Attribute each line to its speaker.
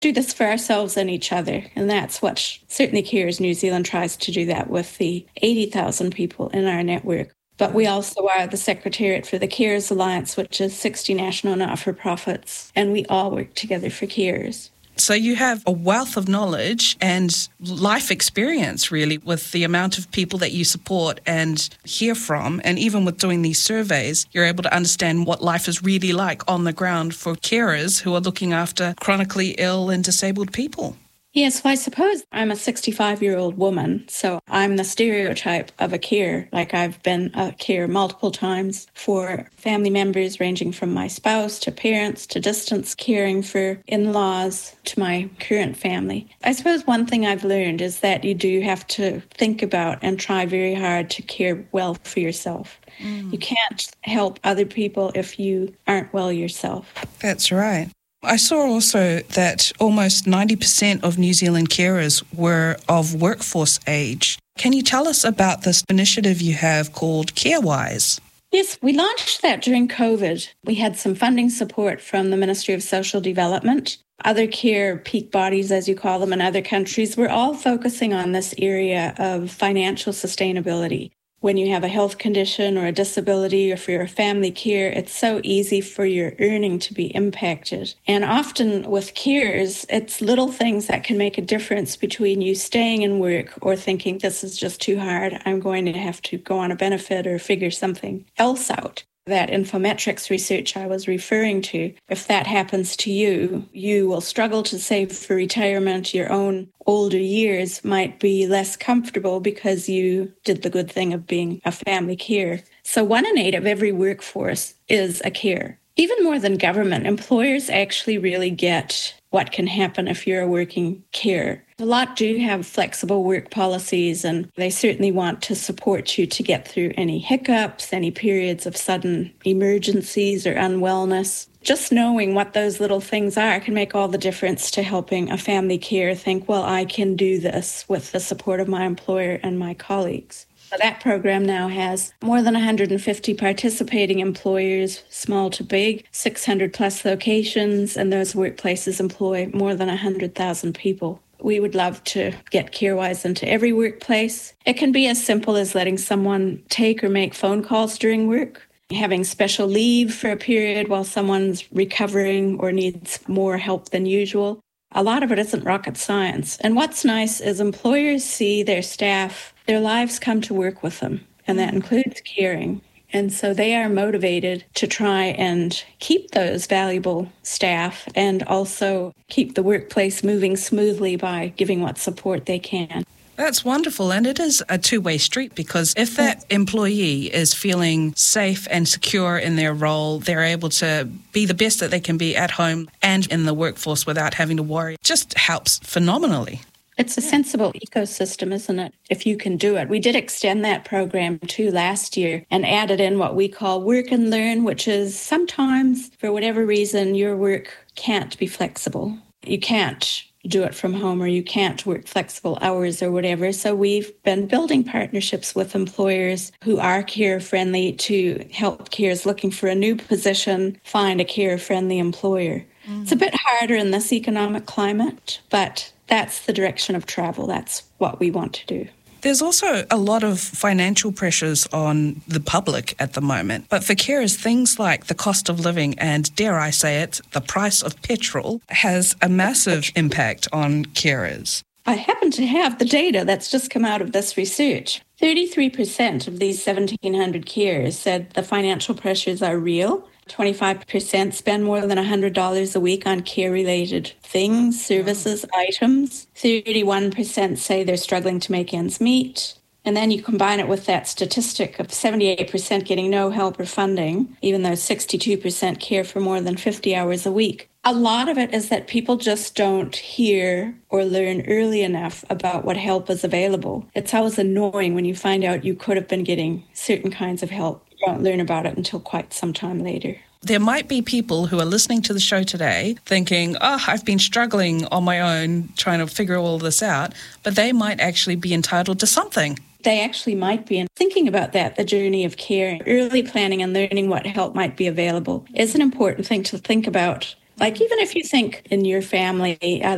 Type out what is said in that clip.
Speaker 1: do this for ourselves and each other. And that's what certainly Carers New Zealand tries to do that with the 80,000 people in our network. But we also are the Secretariat for the Carers Alliance, which is 60 national not-for-profits, and we all work together for carers.
Speaker 2: So you have a wealth of knowledge and life experience, really, with the amount of people that you support and hear from. And even with doing these surveys, you're able to understand what life is really like on the ground for carers who are looking after chronically ill and disabled people.
Speaker 1: Yes, well, I suppose I'm a 65-year-old woman, so I'm the stereotype of a carer. Like, I've been a carer multiple times for family members ranging from my spouse to parents to distance caring for in-laws to my current family. I suppose one thing I've learned is that you do have to think about and try very hard to care well for yourself. You can't help other people if you aren't well yourself.
Speaker 2: That's right. I saw also that almost 90% of New Zealand carers were of workforce age. Can you tell us about this initiative you have called CareWise?
Speaker 1: Yes, we launched that during COVID. We had some funding support from the Ministry of Social Development. Other care peak bodies, as you call them, in other countries, were all focusing on this area of financial sustainability. When you have a health condition or a disability or for your family care, it's so easy for your earning to be impacted. And often with carers, it's little things that can make a difference between you staying in work or thinking this is just too hard, I'm going to have to go on a benefit or figure something else out. That infometrics research I was referring to, if that happens to you, you will struggle to save for retirement. Your own older years might be less comfortable because you did the good thing of being a family care. So 1 in 8 of every workforce is a carer. Even more than government, employers actually really get what can happen if you're a working carer. A lot do have flexible work policies, and they certainly want to support you to get through any hiccups, any periods of sudden emergencies or unwellness. Just knowing what those little things are can make all the difference to helping a family carer think, well, I can do this with the support of my employer and my colleagues. So that program now has more than 150 participating employers, small to big, 600 plus locations, and those workplaces employ more than 100,000 people. We would love to get CareWise into every workplace. It can be as simple as letting someone take or make phone calls during work, having special leave for a period while someone's recovering or needs more help than usual. A lot of it isn't rocket science. And what's nice is employers see their staff, their lives come to work with them, and that includes caring. And so they are motivated to try and keep those valuable staff and also keep the workplace moving smoothly by giving what support they can.
Speaker 2: That's wonderful, and it is a two-way street because if that employee is feeling safe and secure in their role, they're able to be the best that they can be at home and in the workforce without having to worry. It just helps phenomenally.
Speaker 1: It's a sensible ecosystem, isn't it? If you can do it. We did extend that program too last year and added in what we call work and learn, which is sometimes, for whatever reason, your work can't be flexible. You can't do it from home or you can't work flexible hours or whatever. So we've been building partnerships with employers who are care-friendly to help carers looking for a new position find a care-friendly employer. It's a bit harder in this economic climate, but that's the direction of travel. That's what we want to do.
Speaker 2: There's also a lot of financial pressures on the public at the moment. But for carers, things like the cost of living and, dare I say it, the price of petrol has a massive impact on carers.
Speaker 1: I happen to have the data that's just come out of this research. 33% of these 1,700 carers said the financial pressures are real. 25% spend more than $100 a week on care-related things, services, items. 31% say they're struggling to make ends meet. And then you combine it with that statistic of 78% getting no help or funding, even though 62% care for more than 50 hours a week. A lot of it is that people just don't hear or learn early enough about what help is available. It's always annoying when you find out you could have been getting certain kinds of help. You don't learn about it until quite some time later.
Speaker 2: There might be people who are listening to the show today thinking, I've been struggling on my own trying to figure all this out, but they might actually be entitled to something.
Speaker 1: They actually might be. And thinking about that, the journey of care, early planning and learning what help might be available is an important thing to think about. Like even if you think in your family,